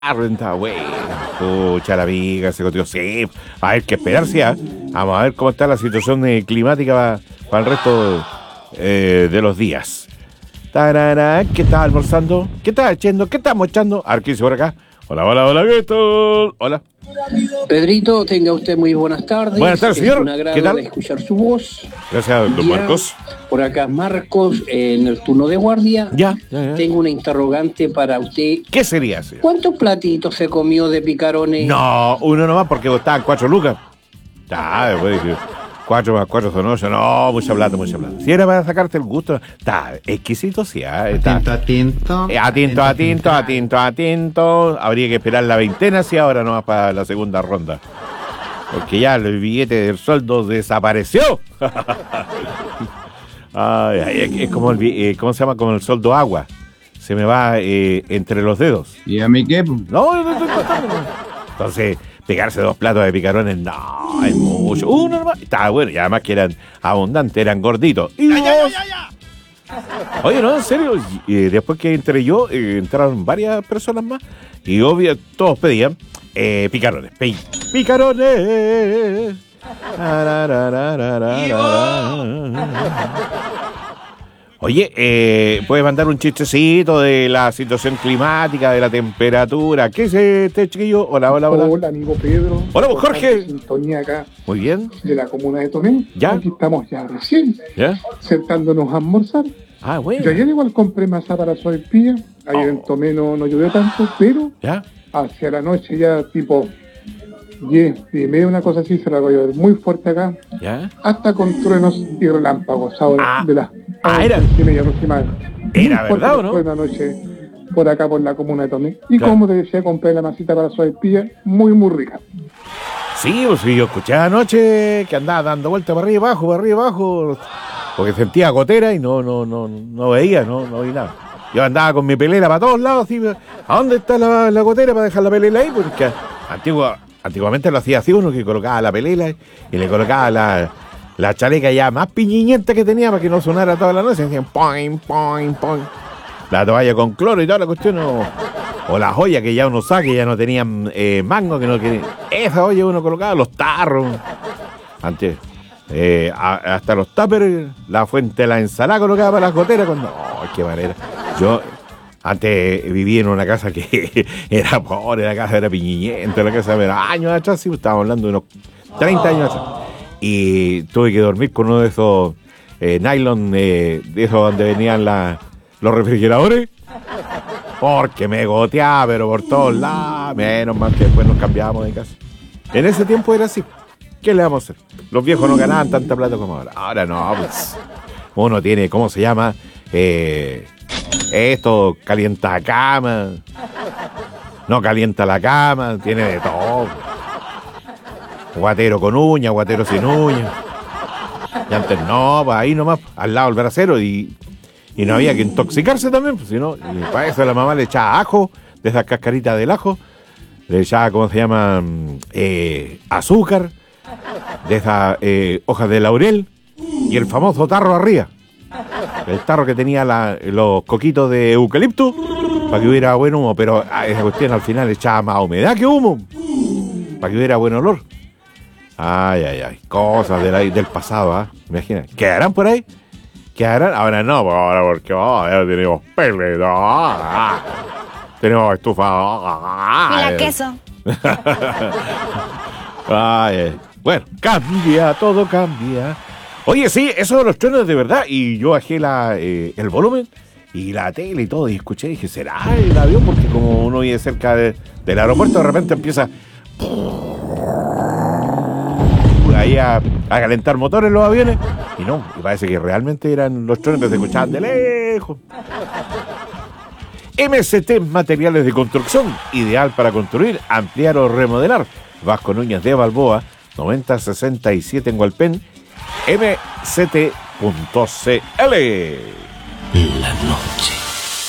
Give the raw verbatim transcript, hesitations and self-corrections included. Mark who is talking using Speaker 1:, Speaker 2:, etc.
Speaker 1: Renta, güey. Pucha, la amiga, se contigo. Sí, hay que esperar, sí. ¿eh? Vamos a ver cómo está la situación eh, climática para, para el resto eh, de los días. Tarara, ¿qué estás almorzando? ¿Qué estás echando? ¿Qué estamos echando? A ver, ¿qué dice por acá? Hola, hola, hola, ¿qué tal? Hola.
Speaker 2: Pedrito, tenga usted muy buenas tardes.
Speaker 1: Buenas tardes, señor.
Speaker 2: Es un agrado
Speaker 1: ¿Qué tal?
Speaker 2: escuchar su voz.
Speaker 1: Gracias, don
Speaker 2: Ya,
Speaker 1: Marcos.
Speaker 2: Por acá, Marcos, eh, en el turno de guardia.
Speaker 1: Ya, ya, ya.
Speaker 2: Tengo una interrogante para usted.
Speaker 1: ¿Qué sería, señor?
Speaker 2: ¿Cuántos platitos se comió de picarones?
Speaker 1: No, uno nomás porque costaban cuatro lucas. Ah, después dije, cuatro más cuatro son ocho. No, mucha plata, mucha plata. Si era para sacarte el gusto, está exquisito, sí. ¿eh? Está,
Speaker 3: Atento, atento.
Speaker 1: eh, atento, atento, atento, atento. Habría que esperar la veintena, si ahora nomás para la segunda ronda. Porque ya el billete del sueldo desapareció. Ay, ay, es como el, eh, ¿cómo se llama? Como el sueldo agua. Se me va eh, entre los dedos.
Speaker 3: ¿Y a mí qué?
Speaker 1: No, no, no, no, no. Entonces, pegarse dos platos de picarones, no, es mucho. Uno nomás. Estaba bueno, y además que eran abundantes, eran gorditos. Y
Speaker 4: Ya,
Speaker 1: dos.
Speaker 4: ya, ya, ya.
Speaker 1: Oye, no, en serio. Y, eh, después que entré yo, eh, entraron varias personas más. Y obvio, todos pedían eh, picarones. Pi- picarones. Oye, eh, puedes mandar un chistecito de la situación climática, de la temperatura. ¿Qué es este chiquillo? Hola, hola, hola.
Speaker 5: Hola, amigo Pedro.
Speaker 1: Hola, vos, Jorge.
Speaker 5: Sintonía acá
Speaker 1: Muy bien.
Speaker 5: de la comuna de Tomé.
Speaker 1: ¿Ya?
Speaker 5: Aquí estamos ya recién,
Speaker 1: ¿Ya?
Speaker 5: sentándonos a almorzar.
Speaker 1: Ah, bueno.
Speaker 5: Yo ayer igual compré masa para sopaipilla. Ayer en Tomé no, no llovió tanto, pero
Speaker 1: ¿Ya?
Speaker 5: hacia la noche ya tipo diez y media, una cosa así, se la va a llover muy fuerte acá.
Speaker 1: ¿Ya?
Speaker 5: Hasta con truenos y relámpagos ahora
Speaker 1: Ah.
Speaker 5: de las
Speaker 1: Ah, era-
Speaker 5: once y media aproximadamente.
Speaker 1: Era
Speaker 5: Muy fuerte
Speaker 1: verdad, ¿o no?
Speaker 5: fue la noche por acá por la comuna de Tomé. Y
Speaker 1: Claro.
Speaker 5: como te decía, compré la masita para sopaipilla, muy muy rica.
Speaker 1: Sí, pues sí, yo escuché anoche que andaba dando vueltas para arriba y abajo, para arriba y abajo, porque sentía gotera y no, no, no, no veía, no, no vi nada. Yo andaba con mi pelera para todos lados, así, ¿a dónde está la, la gotera para dejar la pelela ahí? Porque antigua, antiguamente lo hacía así uno, que colocaba la pelela y le colocaba la, la chaleca ya más piñiñenta que tenía para que no sonara toda la noche. Decían, poing, poing, poing. La toalla con cloro y toda la cuestión, o, o la joya que ya uno saca, que ya no tenían eh, mango, que no querían. Esa olla uno colocaba, los tarros. Antes, eh, a- hasta los tuppers, la fuente de la ensalada colocaba para las goteras. Con... No, qué manera. Yo antes viví en una casa que era pobre, la casa era piñiñenta, la casa era años atrás, sí, estábamos hablando de unos treinta años atrás. Y tuve que dormir con uno de esos eh, nylon, eh, de esos donde venían la, los refrigeradores, porque me goteaba, pero por todos lados. Menos mal que después nos cambiábamos de casa. En ese tiempo era así. ¿Qué le vamos a hacer? Los viejos no ganaban tanta plata como ahora. Ahora no, pues. Uno tiene, ¿cómo se llama? Eh, esto, calienta cama. No calienta la cama, tiene de todo. Guatero con uña, guatero sin uña. Y antes no, pues ahí nomás, al lado del brasero, y, y no había que intoxicarse también, pues si no, y para eso la mamá le echaba ajo, de esas cascaritas del ajo, le echaba, ¿cómo se llama? Eh, azúcar, de esas eh, hojas de laurel, y el famoso tarro arriba. El tarro que tenía la, los coquitos de eucalipto, para que hubiera buen humo, pero a esa cuestión al final le echaba más humedad que humo, para que hubiera buen olor. Ay, ay, ay, cosas de la- del pasado, ¿ah? ¿eh? Imagina, ¿quedarán por ahí? ¿Quedarán? Ahora no, pues ahora porque oh, ya tenemos pele, no, ah, tenemos estufa. Ah,
Speaker 4: Y la
Speaker 1: ay.
Speaker 4: queso.
Speaker 1: Ay, ay. Bueno, cambia, todo cambia. Oye, sí, eso de los truenos de verdad. Y yo bajé la, eh, el volumen y la tele y todo, y escuché, y dije, ¿será el avión? Porque como uno vive cerca de- del aeropuerto, de repente empieza ahí a, a calentar motores los aviones, y no, y parece que realmente eran los truenos que se escuchaban de lejos. M S T Materiales de Construcción, ideal para construir, ampliar o remodelar. Vasco Núñez de Balboa, noventa sesenta y siete en Hualpén, m c t punto c l.
Speaker 6: La noche